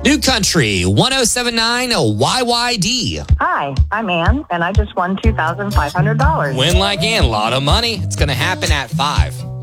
New Country 1079 YYD. Hi, I'm Ann, and I just won $2,500. Win like Ann, a lot of money. It's going to happen at 5.